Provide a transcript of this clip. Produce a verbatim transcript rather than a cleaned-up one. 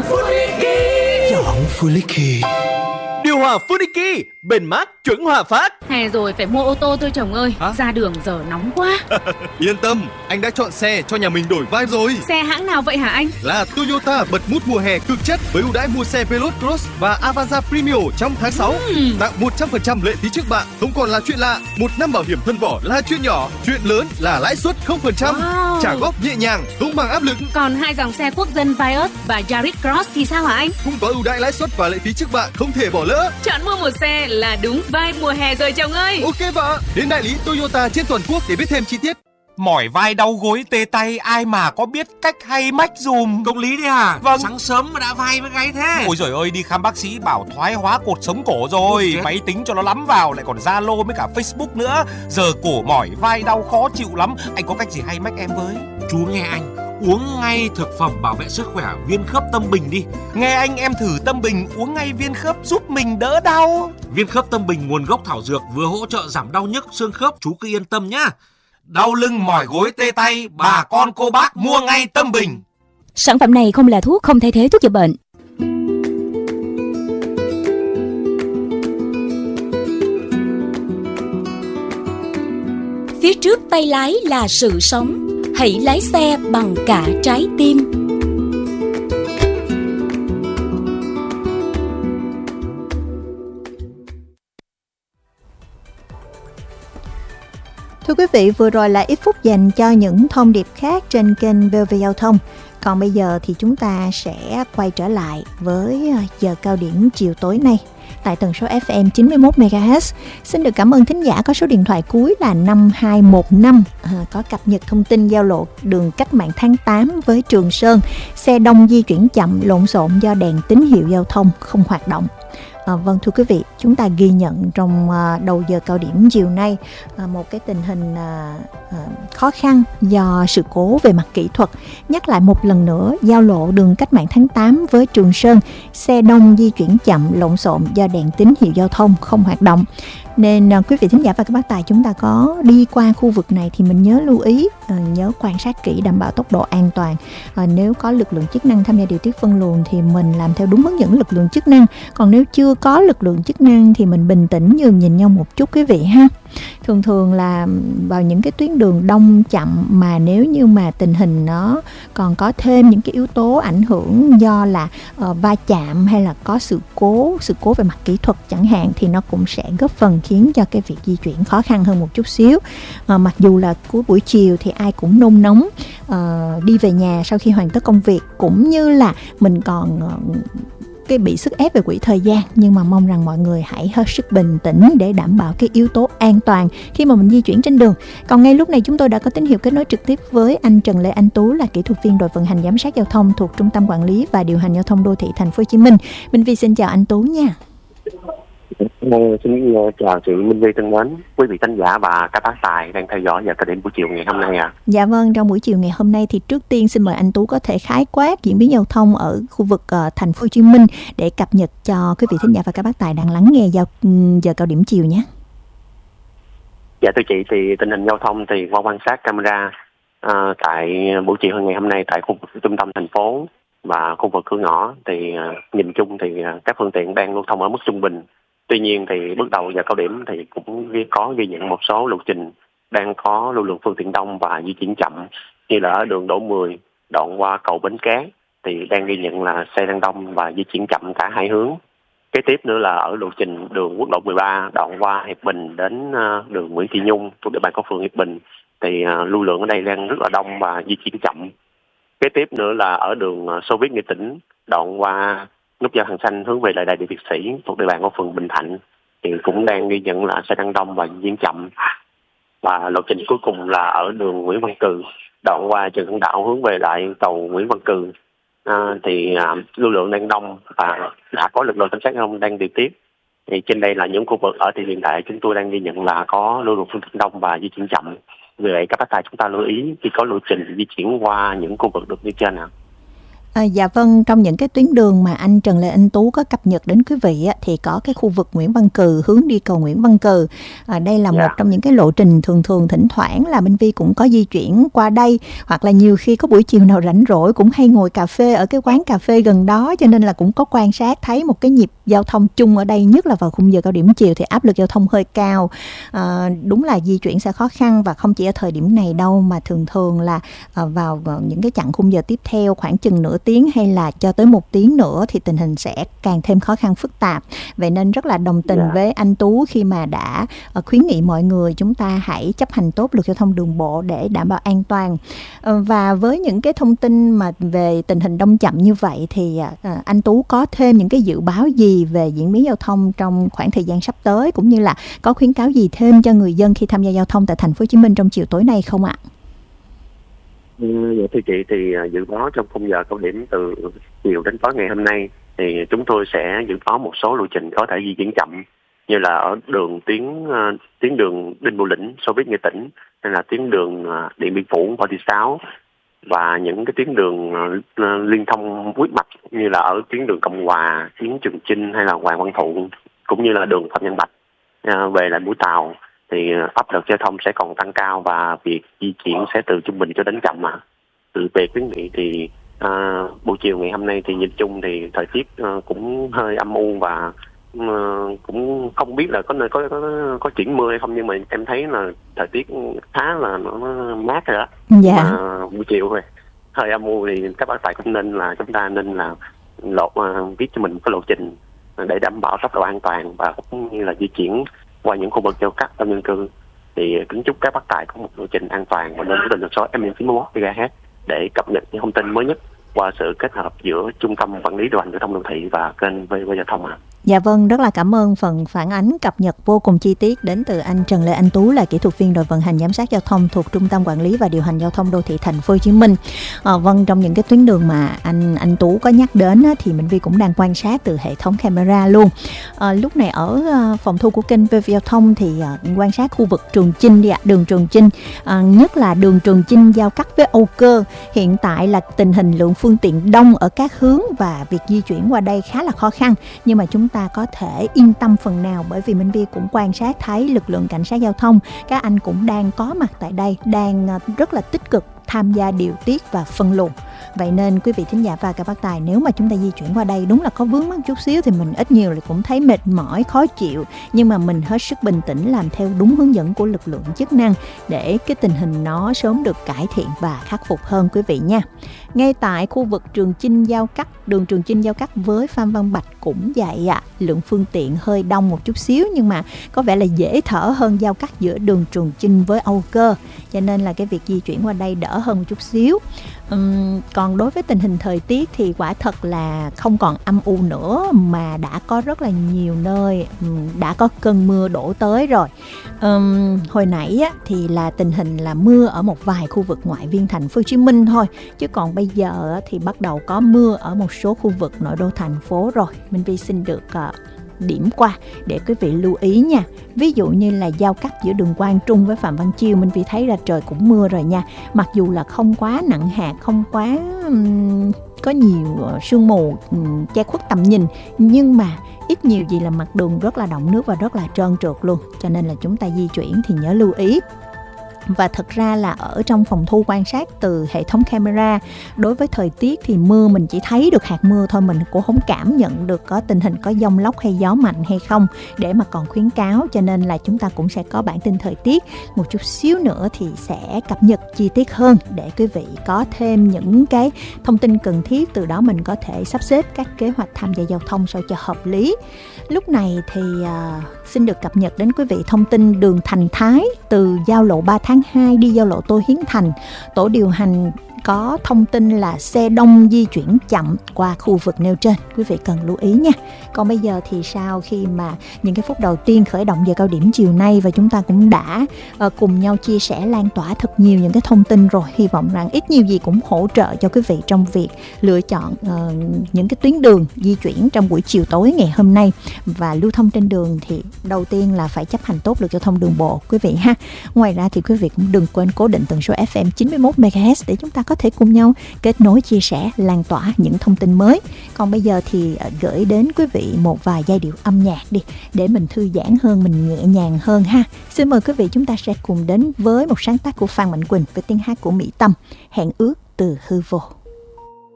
Funiki. Chọn Funiki. Điều hòa Funiki, bền mát, chuẩn hòa phát. Hè rồi phải mua ô tô thôi chồng ơi. Hả? Ra đường giờ nóng quá. Yên tâm, anh đã chọn xe cho nhà mình đổi vai rồi. Xe hãng nào vậy hả anh? Là Toyota bật mút mùa hè cực chất với ưu đãi mua xe Veloz Cross và Avanza Premio trong tháng sáu. uhm. Tặng một trăm phần trăm lệ phí trước bạ, không còn là chuyện lạ. Một năm bảo hiểm thân vỏ là chuyện nhỏ, chuyện lớn là lãi suất không phần trăm. Trả góp nhẹ nhàng, không bằng áp lực. Còn hai dòng xe quốc dân Vios và Yaris Cross thì sao hả anh? Cũng có ưu đãi lãi suất và lệ phí trước bạ, không thể bỏ lỡ. Chọn mua một xe là đúng vai mùa hè rồi chồng ơi. Ok vợ, đến đại lý Toyota trên toàn quốc để biết thêm chi tiết. Mỏi vai đau gối tê tay, ai mà có biết cách hay mách dùm. Công lý đấy à? Vâng. Sáng sớm mà đã vai với gáy thế. Ôi giời ơi, đi khám bác sĩ bảo thoái hóa cột sống cổ rồi. Máy tính cho nó lắm vào, lại còn Zalo với cả Facebook nữa. Giờ cổ mỏi vai đau khó chịu lắm. Anh có cách gì hay mách em với? Chú nghe anh, uống ngay thực phẩm bảo vệ sức khỏe viên khớp Tâm Bình đi. Nghe anh, em thử Tâm Bình uống ngay viên khớp giúp mình đỡ đau. Viên khớp Tâm Bình nguồn gốc thảo dược, vừa hỗ trợ giảm đau nhức xương khớp, chú cứ yên tâm nhá. Đau lưng mỏi gối tê tay, bà con cô bác mua ngay Tâm Bình. Sản phẩm này không là thuốc, không thay thế thuốc chữa bệnh. Phía trước tay lái là sự sống, hãy lái xe bằng cả trái tim. Thưa quý vị, vừa rồi là ít phút dành cho những thông điệp khác trên kênh vê o vê Giao thông. Còn bây giờ thì chúng ta sẽ quay trở lại với giờ cao điểm chiều tối nay tại tần số ép em chín mươi mốt mê ga héc. Xin được cảm ơn thính giả có số điện thoại cuối là năm hai một năm à, có cập nhật thông tin giao lộ đường Cách Mạng tháng tám với Trường Sơn. Xe đông di chuyển chậm, lộn xộn do đèn tín hiệu giao thông không hoạt động. À, vâng thưa quý vị, chúng ta ghi nhận trong à, đầu giờ cao điểm chiều nay à, một cái tình hình à, à, khó khăn do sự cố về mặt kỹ thuật. Nhắc lại một lần nữa, giao lộ đường Cách Mạng tháng tám với Trường Sơn, xe đông di chuyển chậm, lộn xộn do đèn tín hiệu giao thông không hoạt động. Nên à, quý vị thính giả và các bác tài, chúng ta có đi qua khu vực này thì mình nhớ lưu ý, à, nhớ quan sát kỹ, đảm bảo tốc độ an toàn. À, nếu có lực lượng chức năng tham gia điều tiết phân luồng thì mình làm theo đúng hướng dẫn lực lượng chức năng. Còn nếu chưa có lực lượng chức năng thì mình bình tĩnh nhường nhìn nhau một chút quý vị ha. Thường thường là vào những cái tuyến đường đông chậm mà nếu như mà tình hình nó còn có thêm những cái yếu tố ảnh hưởng do là uh, va chạm hay là có sự cố, sự cố về mặt kỹ thuật chẳng hạn, thì nó cũng sẽ góp phần khiến cho cái việc di chuyển khó khăn hơn một chút xíu. Uh, mặc dù là cuối buổi chiều thì ai cũng nôn nóng uh, đi về nhà sau khi hoàn tất công việc, cũng như là mình còn uh, cái bị sức ép về quỹ thời gian, nhưng mà mong rằng mọi người hãy hết sức bình tĩnh để đảm bảo cái yếu tố an toàn khi mà mình di chuyển trên đường. Còn ngay lúc này chúng tôi đã có tín hiệu kết nối trực tiếp với anh Trần Lê Anh Tú, là kỹ thuật viên đội vận hành giám sát giao thông thuộc Trung tâm Quản lý và Điều hành Giao thông Đô thị Thành phố Hồ Chí Minh. Minh Vi xin chào anh Tú nha. Xin chào chị Minh Vi thân mến, quý vị khán giả và các bác tài đang theo dõi giờ cao điểm buổi chiều ngày hôm nay ạ. À. Dạ vâng, trong buổi chiều ngày hôm nay thì trước tiên xin mời anh Tú có thể khái quát diễn biến giao thông ở khu vực uh, Thành phố Hồ Chí Minh để cập nhật cho quý vị khán giả và các bác tài đang lắng nghe giờ, giờ cao điểm chiều nhé. Dạ thưa chị, thì tình hình giao thông thì qua quan sát camera uh, tại buổi chiều ngày hôm nay tại khu vực trung tâm thành phố và khu vực cửa ngõ thì uh, nhìn chung thì uh, các phương tiện đang lưu thông ở mức trung bình. Tuy nhiên thì bước đầu giờ cao điểm thì cũng có ghi nhận một số lộ trình đang có lưu lượng phương tiện đông và di chuyển chậm, như là ở đường Đỗ mười đoạn qua cầu Bến Cát thì đang ghi nhận là xe đang đông và di chuyển chậm cả hai hướng. Kế tiếp nữa là ở lộ trình đường quốc lộ mười ba đoạn qua Hiệp Bình đến đường Nguyễn Thị Nhung thuộc địa bàn của phường Hiệp Bình thì lưu lượng ở đây đang rất là đông và di chuyển chậm. Kế tiếp nữa là ở đường Xô Viết Nghệ Tĩnh đoạn qua nút giao Hàng Xanh hướng về lại Đại Địa Việt Sĩ thuộc địa bàn của phường Bình Thạnh thì cũng đang ghi nhận là xe đang đông và di chuyển chậm. Và lộ trình cuối cùng là ở đường Nguyễn Văn Cừ đoạn qua Trần Hưng Đạo hướng về lại cầu Nguyễn Văn Cừ à, thì à, lưu lượng đang đông và đã có lực lượng cảnh sát giao thông đang điều tiết. Thì trên đây là những khu vực ở thì hiện tại chúng tôi đang ghi nhận là có lưu lượng phương tiện đông và di chuyển chậm. Vì vậy các bác tài chúng ta lưu ý khi có lộ trình di chuyển qua những khu vực được như trên nào. À, dạ vâng, trong những cái tuyến đường mà anh Trần Lê Anh Tú có cập nhật đến quý vị á, thì có cái khu vực Nguyễn Văn Cừ hướng đi cầu Nguyễn Văn Cừ. À, đây là yeah. một trong những cái lộ trình thường thường thỉnh thoảng là Minh Vi cũng có di chuyển qua đây, hoặc là nhiều khi có buổi chiều nào rảnh rỗi cũng hay ngồi cà phê ở cái quán cà phê gần đó, cho nên là cũng có quan sát thấy một cái nhịp giao thông chung ở đây, nhất là vào khung giờ cao điểm chiều thì áp lực giao thông hơi cao. À, đúng là di chuyển sẽ khó khăn, và không chỉ ở thời điểm này đâu mà thường thường là à, vào, vào những cái chặng khung giờ tiếp theo khoảng chừng nửa tiếng hay là cho tới một tiếng nữa thì tình hình sẽ càng thêm khó khăn phức tạp. Vậy nên rất là đồng tình yeah. với anh Tú khi mà đã uh, khuyến nghị mọi người chúng ta hãy chấp hành tốt luật giao thông đường bộ để đảm bảo an toàn. Uh, và với những cái thông tin mà về tình hình đông chậm như vậy thì uh, anh Tú có thêm những cái dự báo gì về diễn biến giao thông trong khoảng thời gian sắp tới, cũng như là có khuyến cáo gì thêm cho người dân khi tham gia giao thông tại thành phố Hồ Chí Minh trong chiều tối nay không ạ? Ừ, thưa chị thì dự báo trong khung giờ cao điểm từ chiều đến tối ngày hôm nay thì chúng tôi sẽ dự báo một số lộ trình có thể di chuyển chậm, như là ở đường tuyến uh, tuyến đường Đinh Bộ Lĩnh, Xô Viết Nghệ Tĩnh, hay là tuyến đường uh, Điện Biên Phủ, Võ Thị Sáu, và những cái tuyến đường uh, liên thông huyết mạch như là ở tuyến đường Cộng Hòa, tuyến Trường Chinh hay là Hoàng Văn Thụ, cũng như là đường Phạm Nhân Bạch uh, về lại Mũi Tàu, thì áp lực giao thông sẽ còn tăng cao và việc di chuyển sẽ từ trung bình cho đến chậm. Mà từ về khuyến nghị thì à, buổi chiều ngày hôm nay thì nhìn chung thì thời tiết à, cũng hơi âm u và à, cũng không biết là có nơi có, có có chuyển mưa hay không, nhưng mà em thấy là thời tiết khá là nó mát rồi đó. Dạ. À, buổi chiều rồi hơi âm u thì các bác tài cũng nên là chúng ta nên là lộ à, viết cho mình cái lộ trình để đảm bảo tốc độ an toàn và cũng như là di chuyển qua những khu vực giao cắt đông dân cư. Thì kính chúc các bác tài có một lộ trình an toàn và nên quyết định được số em chín mươi mốt MHz để cập nhật những thông tin mới nhất qua sự kết hợp giữa Trung tâm Quản lý điều hành giao thông đô thị và kênh vê vê Giao thông ạ. À. Dạ vâng, rất là cảm ơn phần phản ánh cập nhật vô cùng chi tiết đến từ anh Trần Lê Anh Tú, là kỹ thuật viên đội vận hành giám sát giao thông thuộc Trung tâm Quản lý và Điều hành Giao thông Đô thị Thành phố Hồ Chí Minh. À, vâng, trong những cái tuyến đường mà anh anh Tú có nhắc đến á, thì Minh Vi cũng đang quan sát từ hệ thống camera luôn. À, lúc này ở phòng thu của kênh vê vê Giao thông thì à, quan sát khu vực Trường Chinh đi ạ, đường Trường Chinh, à, nhất là đường Trường Chinh giao cắt với Âu Cơ. Hiện tại là tình hình lượng phương tiện đông ở các hướng và việc di chuyển qua đây khá là khó khăn, nhưng mà chúng ta có thể yên tâm phần nào, bởi vì Minh Vi cũng quan sát thấy lực lượng cảnh sát giao thông, các anh cũng đang có mặt tại đây, đang rất là tích cực tham gia điều tiết và phân luồng. Vậy nên quý vị thính giả và các bác tài, nếu mà chúng ta di chuyển qua đây đúng là có vướng mắc chút xíu thì mình ít nhiều là cũng thấy mệt mỏi, khó chịu, nhưng mà mình hết sức bình tĩnh làm theo đúng hướng dẫn của lực lượng chức năng để cái tình hình nó sớm được cải thiện và khắc phục hơn quý vị nha. Ngay tại khu vực Trường Chinh giao cắt, đường Trường Chinh giao cắt với Phan Văn Bạch cũng vậy ạ. À. Lượng phương tiện hơi đông một chút xíu nhưng mà có vẻ là dễ thở hơn giao cắt giữa đường Trường Chinh với Âu Cơ, cho nên là cái việc di chuyển qua đây đỡ hơn một chút xíu. Uhm, còn đối với tình hình thời tiết thì quả thật là không còn âm u nữa, mà đã có rất là nhiều nơi um, đã có cơn mưa đổ tới rồi. Um, hồi nãy á, thì là tình hình là mưa ở một vài khu vực ngoại viên thành phố Hồ Chí Minh thôi, chứ còn bây giờ á, thì bắt đầu có mưa ở một số khu vực nội đô thành phố rồi. Minh Vi xin được uh, điểm qua để quý vị lưu ý nha. Ví dụ như là giao cắt giữa đường Quang Trung với Phạm Văn Chiêu, Minh Vi thấy là trời cũng mưa rồi nha. Mặc dù là không quá nặng hạt, không quá um, có nhiều uh, sương mù um, che khuất tầm nhìn, nhưng mà ít nhiều gì là mặt đường rất là đọng nước và rất là trơn trượt luôn. Cho nên là chúng ta di chuyển thì nhớ lưu ý. Và thật ra là ở trong phòng thu quan sát từ hệ thống camera, đối với thời tiết thì mưa mình chỉ thấy được hạt mưa thôi, mình cũng không cảm nhận được có tình hình có dông lốc hay gió mạnh hay không để mà còn khuyến cáo. Cho nên là chúng ta cũng sẽ có bản tin thời tiết một chút xíu nữa thì sẽ cập nhật chi tiết hơn để quý vị có thêm những cái thông tin cần thiết, từ đó mình có thể sắp xếp các kế hoạch tham gia giao thông sao cho hợp lý. Lúc này thì uh, xin được cập nhật đến quý vị thông tin đường Thành Thái từ giao lộ ba tháng hai đi giao lộ Tô Hiến Thành. Tổ điều hành có thông tin là xe đông di chuyển chậm qua khu vực nêu trên, quý vị cần lưu ý nha. Còn bây giờ thì sau khi mà những cái phút đầu tiên khởi động giờ cao điểm chiều nay và chúng ta cũng đã uh, cùng nhau chia sẻ lan tỏa thật nhiều những cái thông tin rồi, hy vọng rằng ít nhiều gì cũng hỗ trợ cho quý vị trong việc lựa chọn uh, những cái tuyến đường di chuyển trong buổi chiều tối ngày hôm nay. Và lưu thông trên đường thì đầu tiên là phải chấp hành tốt luật giao thông đường bộ quý vị ha. Ngoài ra thì quý vị cũng đừng quên cố định tần số ép em chín mươi mốt MHz để chúng ta có có thể cùng nhau kết nối, chia sẻ, lan tỏa những thông tin mới. Còn bây giờ thì gửi đến quý vị một vài giai điệu âm nhạc đi, để mình thư giãn hơn, mình nhẹ nhàng hơn ha. Xin mời quý vị chúng ta sẽ cùng đến với một sáng tác của Phan Mạnh Quỳnh với tiếng hát của Mỹ Tâm, Hẹn ước từ hư vô.